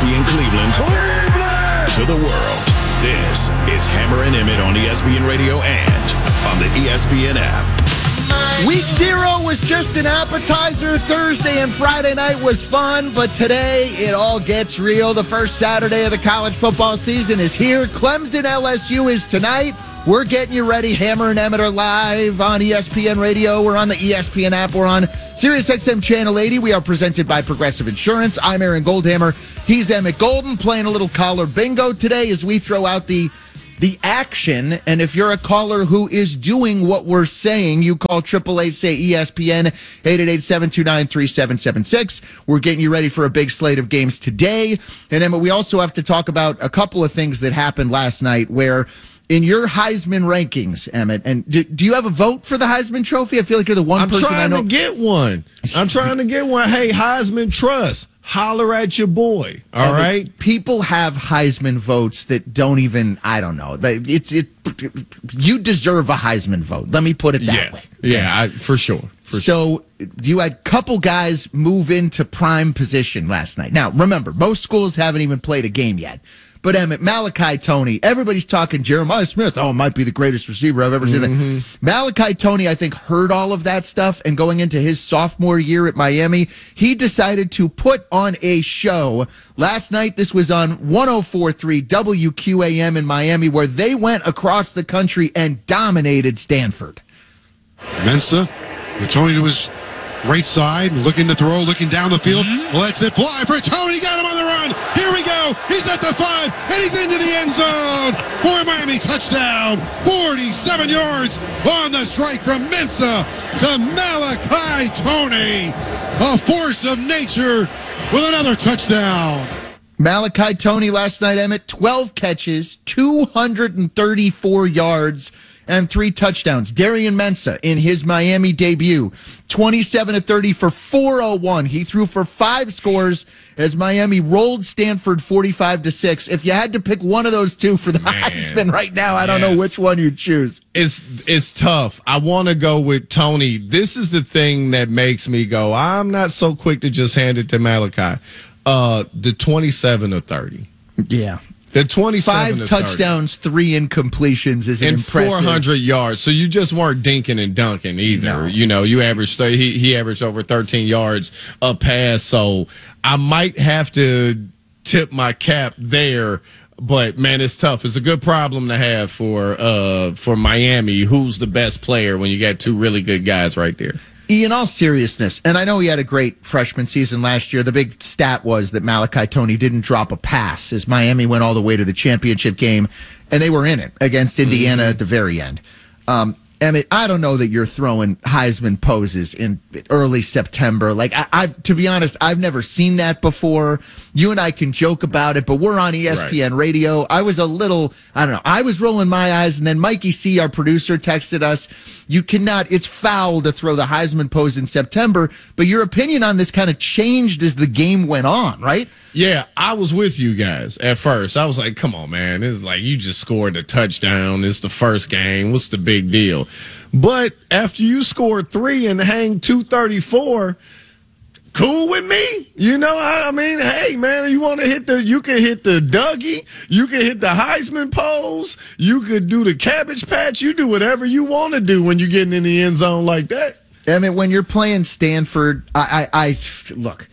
ESPN Cleveland to the world. This is Hammer and Emmett on ESPN Radio and on the ESPN app. Week 0 was just an appetizer. Thursday and Friday night was fun, but today it all gets real. The first Saturday of the college football season is here. Clemson LSU is tonight. We're getting you ready. Hammer and Emmett are live on ESPN Radio. We're on the ESPN app. We're on SiriusXM Channel 80. We are presented by Progressive Insurance. I'm Aaron Goldhammer. He's Emmett Golden, playing a little caller bingo today as we throw out the action. And if you're a caller who is doing what we're saying, you call 888-SAY-ESPN, 888-729-3776. We're getting you ready for a big slate of games today. And Emmett, we also have to talk about a couple of things that happened last night where in your Heisman rankings, Emmett, and do you have a vote for the Heisman Trophy? I feel like you're the one person I know. I'm trying to get one. Hey, Heisman Trust, holler at your boy. All right? People have Heisman votes that don't even, I don't know. You deserve a Heisman vote. Let me put it that way. Yeah, for sure. So you had a couple guys move into prime position last night. Now, remember, most schools haven't even played a game yet. But Emmett, Malachi Toney, everybody's talking Jeremiah Smith. Oh, might be the greatest receiver I've ever seen. Malachi Toney, I think, heard all of that stuff, and going into his sophomore year at Miami, he decided to put on a show. Last night, this was on 104.3 WQAM in Miami, where they went across the country and dominated Stanford. Mensa, Toney to his right side, looking to throw, looking down the field. Lets it fly for Toney. Got him on the run. Here we go. He's at the 5, and he's into the end zone. For Miami, touchdown. 47 yards on the strike from Mensa to Malachi Toney. A force of nature with another touchdown. Malachi Toney last night, Emmett, 12 catches, 234 yards, and 3 touchdowns. Darian Mensah in his Miami debut, 27-30 for 401. He threw for 5 scores as Miami rolled Stanford 45-6. If you had to pick one of those two for the Heisman right now, I don't know which one you'd choose. It's tough. I want to go with Toney. This is the thing that makes me go, I'm not so quick to just hand it to Malachi. The 27-30. Yeah. The 27 5 touchdowns, 3 incompletions is impressive. 400 yards. So you just weren't dinking and dunking either. No. You know, you averaged he averaged over 13 yards a pass. So I might have to tip my cap there. But man, it's tough. It's a good problem to have for Miami. Who's the best player when you got 2 really good guys right there? In all seriousness, and I know he had a great freshman season last year, the big stat was that Malachi Toney didn't drop a pass as Miami went all the way to the championship game, and they were in it against Indiana at the very end. Emmett, I don't know that you're throwing Heisman poses in early September. Like, I've to be honest, I've never seen that before. You and I can joke about it, but we're on ESPN Radio. I was a little, I don't know, I was rolling my eyes, and then Mikey C., our producer, texted us, you cannot, it's foul to throw the Heisman pose in September, but your opinion on this kind of changed as the game went on, right? Yeah, I was with you guys at first. I was like, come on, man. It's like you just scored a touchdown. It's the first game. What's the big deal? But after you scored 3 and hang 234, cool with me. You know, I mean, hey, man, you can hit the Dougie. You can hit the Heisman pose. You could do the Cabbage Patch. You do whatever you want to do when you're getting in the end zone like that. I mean, when you're playing Stanford, I look.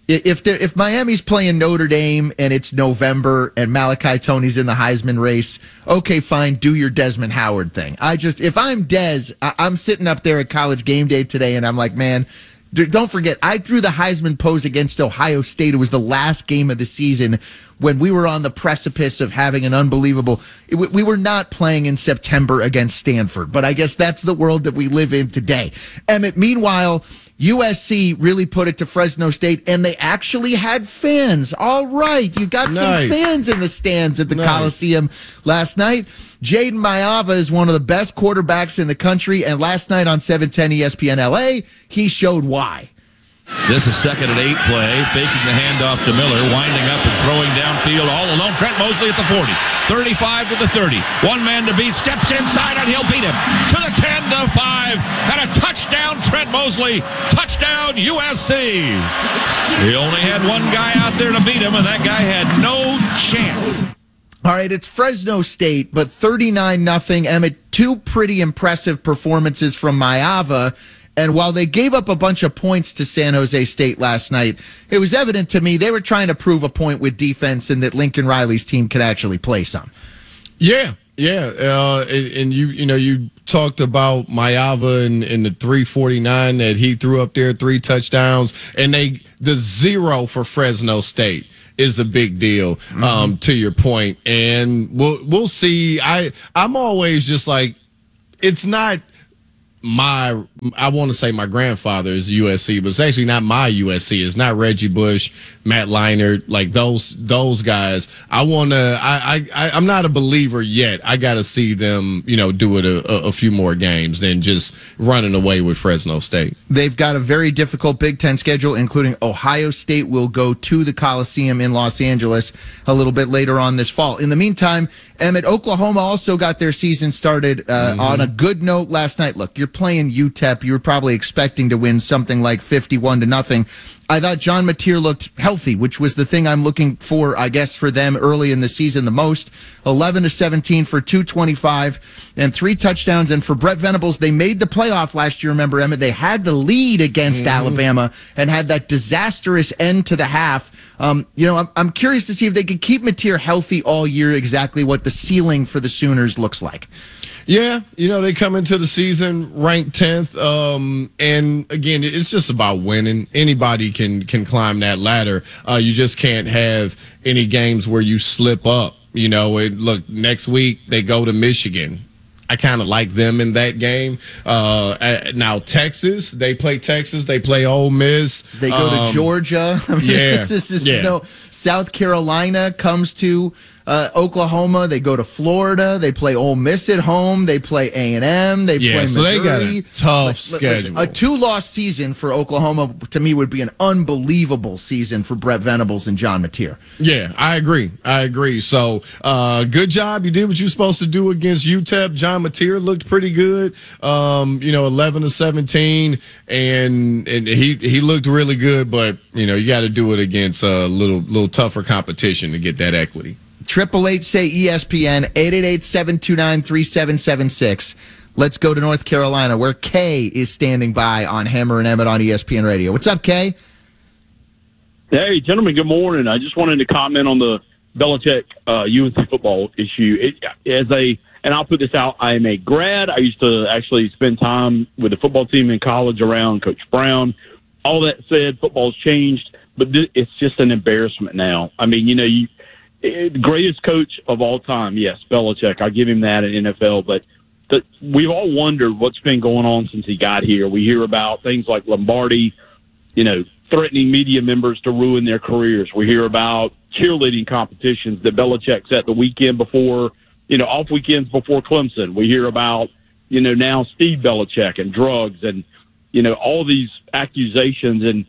If Miami's playing Notre Dame and it's November and Malachi Toney's in the Heisman race, okay, fine, do your Desmond Howard thing. If I'm Des, I'm sitting up there at College Game Day today and I'm like, man, don't forget, I threw the Heisman pose against Ohio State. It was the last game of the season when we were on the precipice of having an unbelievable. We were not playing in September against Stanford, but I guess that's the world that we live in today. Emmett, meanwhile, USC really put it to Fresno State, and they actually had fans. All right, you got some fans in the stands at the Coliseum last night. Jaden Maiava is one of the best quarterbacks in the country, and last night on 710 ESPN LA, he showed why. This is 2nd and 8 play, faking the handoff to Miller, winding up and throwing downfield all alone. Trent Mosley at the 40, 35 to the 30. One man to beat, steps inside and he'll beat him to the 10 to 5. And a touchdown, Trent Mosley. Touchdown, USC. He only had one guy out there to beat him, and that guy had no chance. All right, it's Fresno State, but 39-0. Emmett, two pretty impressive performances from Maeva. And while they gave up a bunch of points to San Jose State last night, it was evident to me they were trying to prove a point with defense and that Lincoln Riley's team could actually play some. Yeah. And you talked about Maeva and the 349 that he threw up there, 3 touchdowns, and the 0 for Fresno State is a big deal, to your point. And we'll see. I'm always just like, it's not I want to say my grandfather's USC, but it's actually not my USC. It's not Reggie Bush, Matt Leinart, like those guys. I'm not a believer yet. I got to see them, do it a few more games than just running away with Fresno State. They've got a very difficult Big Ten schedule, including Ohio State will go to the Coliseum in Los Angeles a little bit later on this fall. In the meantime, Emmett, Oklahoma also got their season started on a good note last night. Look, you're playing UTEP. You were probably expecting to win something like 51-0. I thought John Mateer looked healthy, which was the thing I'm looking for, I guess, for them early in the season the most. 11-17 for 225 and 3 touchdowns. And for Brett Venables, they made the playoff last year, remember, Emmett? They had the lead against Alabama and had that disastrous end to the half. I'm curious to see if they could keep Mateer healthy all year, exactly what the ceiling for the Sooners looks like. Yeah, they come into the season ranked 10th, and again, it's just about winning. Anybody can climb that ladder. You just can't have any games where you slip up. Look, next week they go to Michigan. I kind of like them in that game. Now Texas, they play Ole Miss. They go to Georgia. South Carolina comes to Oklahoma. They go to Florida. They play Ole Miss at home. They play A&M. They play Missouri. So they got a tough schedule. A 2-loss season for Oklahoma, to me, would be an unbelievable season for Brett Venables and John Mateer. Yeah, I agree. So good job. You did what you're supposed to do against UTEP. John Mateer looked pretty good. 11-17, and he looked really good. But you got to do it against a little tougher competition to get that equity. 888 say ESPN 888-729-3776. Let's go to North Carolina, where Kay is standing by on Hammer and Emmett on ESPN Radio. What's up, Kay? Hey, gentlemen, good morning. I just wanted to comment on the Belichick UNC football issue. And I'll put this out, I am a grad. I used to actually spend time with the football team in college around Coach Brown. All that said, football's changed, but it's just an embarrassment now. I mean, greatest coach of all time, yes, Belichick. I'll give him that in NFL, but we've all wondered what's been going on since he got here. We hear about things like Lombardi, threatening media members to ruin their careers. We hear about cheerleading competitions that Belichick set the weekend before, off weekends before Clemson. We hear about, now Steve Belichick and drugs and, all these accusations. And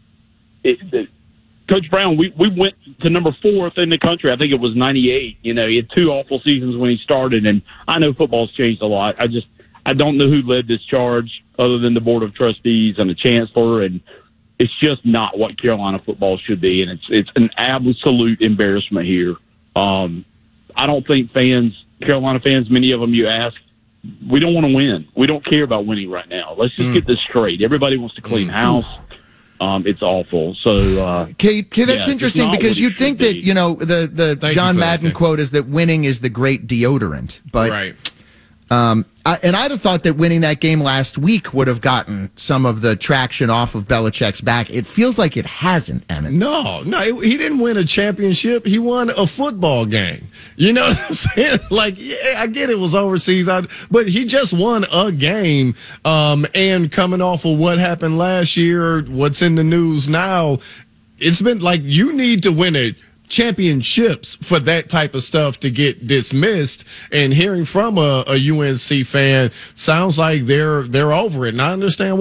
Coach Brown, we went to number 4th in the country. I think it was 98. He had 2 awful seasons when he started, and I know football's changed a lot. I don't know who led this charge other than the Board of Trustees and the Chancellor, and it's just not what Carolina football should be, and it's an absolute embarrassment here. I don't think Carolina fans, many of them you ask, we don't want to win. We don't care about winning right now. Let's just get this straight. Everybody wants to clean house. It's awful. So, Kay, that's interesting because you'd think that, the John Madden quote is that winning is the great deodorant. But, right. I'd have thought that winning that game last week would have gotten some of the traction off of Belichick's back. It feels like it hasn't, Emmett. No, he didn't win a championship. He won a football game. You know what I'm saying? Like, yeah, I get it was overseas, but he just won a game. And coming off of what happened last year, what's in the news now, it's been like you need to win it. Championships for that type of stuff to get dismissed, and hearing from a UNC fan sounds like they're over it, and I understand why.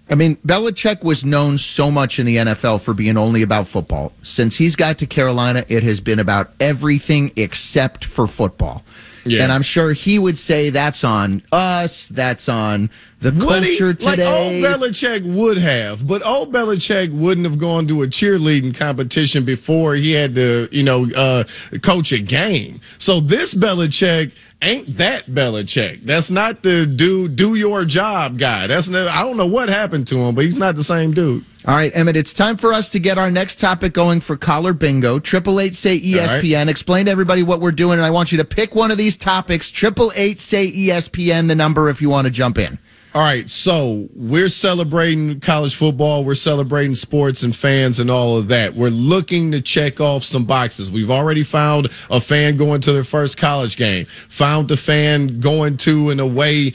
I mean, Belichick was known so much in the NFL for being only about football. Since he's got to Carolina, it has been about everything except for football. Yeah. And I'm sure he would say that's on us, that's on the culture today. Like old Belichick would have, but old Belichick wouldn't have gone to a cheerleading competition before he had to, coach a game. So this Belichick ain't that Belichick. That's not the do your job guy. I don't know what happened to him, but he's not the same dude. All right, Emmett, it's time for us to get our next topic going for Collar Bingo. 888-SAY-ESPN. Right. Explain to everybody what we're doing, and I want you to pick one of these topics. 888-SAY-ESPN, the number if you want to jump in. All right, so we're celebrating college football. We're celebrating sports and fans and all of that. We're looking to check off some boxes. We've already found a fan going to their first college game. Found a fan going to an away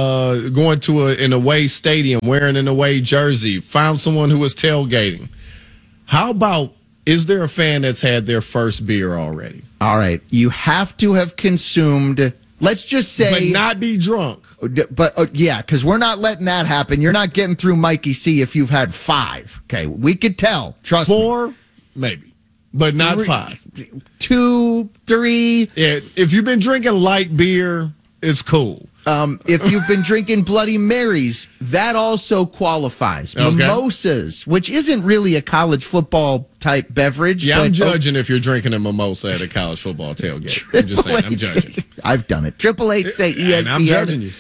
stadium, wearing an away jersey. Found someone who was tailgating. How about, is there a fan that's had their first beer already? All right, you have to have consumed, let's just say, but not be drunk. But yeah, because we're not letting that happen. You're not getting through Mikey C if you've had 5. Okay, we could tell. Trust me. 4, maybe, but not 5. 2, 3. Yeah, if you've been drinking light beer, it's cool. If you've been drinking Bloody Marys, that also qualifies. Okay. Mimosas, which isn't really a college football type beverage. Yeah, I'm judging if you're drinking a mimosa at a college football tailgate. I'm just saying, I'm judging. I've done it. 888-SAY-ESPN. And I'm judging you.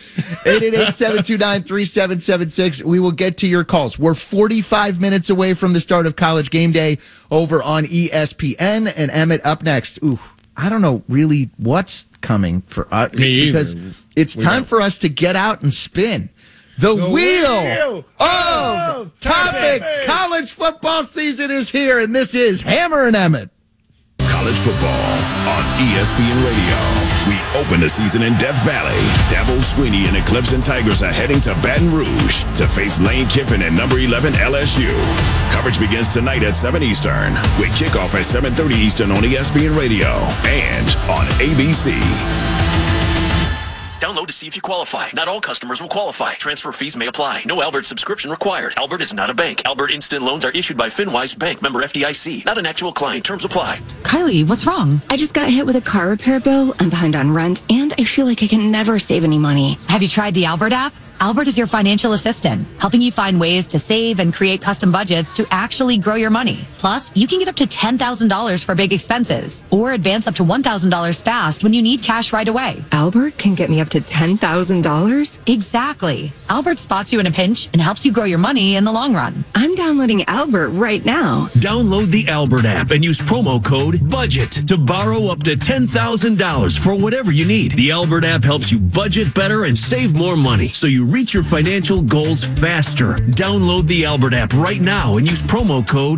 888-729-3776. We will get to your calls. We're 45 minutes away from the start of College Game Day over on ESPN. And Emmett, up next. Ooh, I don't know really what's coming for us. Me either. Because it's time for us to get out and spin the wheel of topics. College football season is here, and this is Hammer and Emmett. College football on ESPN Radio. We open the season in Death Valley. Dabo Swinney and the Clemson Tigers are heading to Baton Rouge to face Lane Kiffin and number 11 LSU. Coverage begins tonight at 7 Eastern with kickoff at 7:30 Eastern on ESPN Radio and on ABC. Download to see if you qualify. Not all customers will qualify. Transfer fees may apply. No Albert subscription required. Albert is not a bank. Albert Instant Loans are issued by FinWise Bank, member FDIC. Not an actual client. Terms apply. Kylie, what's wrong? I just got hit with a car repair bill. I'm behind on rent, and I feel like I can never save any money. Have you tried the Albert app? Albert is your financial assistant, helping you find ways to save and create custom budgets to actually grow your money. Plus, you can get up to $10,000 for big expenses or advance up to $1,000 fast when you need cash right away. Albert can get me up to $10,000? Exactly. Albert spots you in a pinch and helps you grow your money in the long run. I'm downloading Albert right now. Download the Albert app and use promo code BUDGET to borrow up to $10,000 for whatever you need. The Albert app helps you budget better and save more money, so you reach your financial goals faster. Download the Albert app right now and use promo code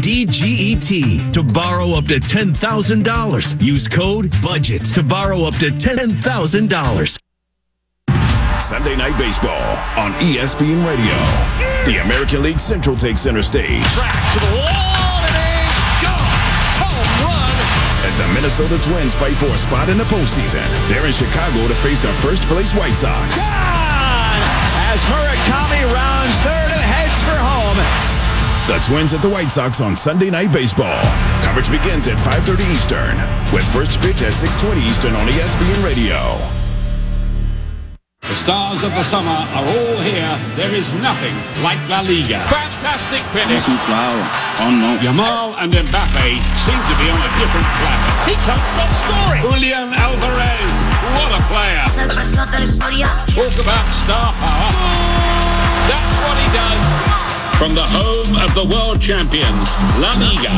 BUDGET to borrow up to $10,000. Use code BUDGET to borrow up to $10,000. Sunday Night Baseball on ESPN Radio. The American League Central takes center stage. Track to the wall, and it's gone. Home run. As the Minnesota Twins fight for a spot in the postseason, they're in Chicago to face the first-place White Sox. As Murakami rounds third and heads for home. The Twins at the White Sox on Sunday Night Baseball. Coverage begins at 5:30 Eastern, with first pitch at 6:20 Eastern on ESPN Radio. The stars of the summer are all here. There is nothing like La Liga. Fantastic finish. Yamal and Mbappe seem to be on a different planet. He can't stop scoring. Julian Alvarez, what a player. Talk about star power. That's what he does. From the home of the world champions, La Liga.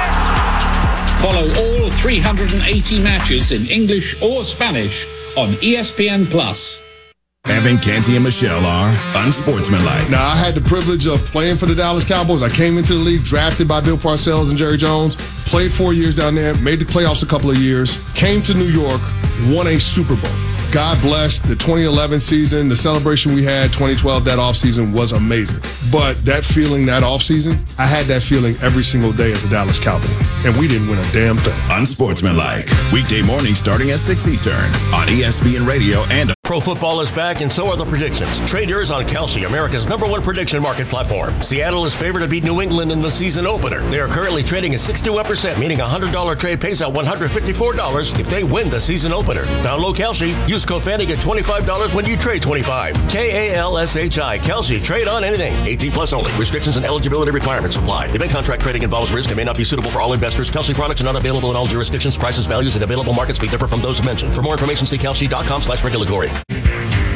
Follow all 380 matches in English or Spanish on ESPN+. Evan, Canty, and Michelle are unsportsmanlike. Now, I had the privilege of playing for the Dallas Cowboys. I came into the league drafted by Bill Parcells and Jerry Jones, played 4 years down there, made the playoffs a couple of years, came to New York, won a Super Bowl. God bless the 2011 season, the celebration we had 2012, that offseason was amazing. But that feeling that offseason, I had that feeling every single day as a Dallas Cowboy. And we didn't win a damn thing. Unsportsmanlike. Weekday morning starting at 6 Eastern on ESPN Radio and Pro football is back, and so are the predictions. Trade yours on Kalshi, America's #1 prediction market platform. Seattle is favored to beat New England in the season opener. They are currently trading at 61%, meaning a $100 trade pays out $154 if they win the season opener. Download Kalshi. Use code FANNY, get $25 when you trade $25. KALSHI. Kalshi. Trade on anything. 18 plus only. Restrictions and eligibility requirements apply. Event contract trading involves risk and may not be suitable for all investors. Kalshi products are not available in all jurisdictions. Prices, values, and available markets may differ from those mentioned. For more information, see kalshi.com/regulatory.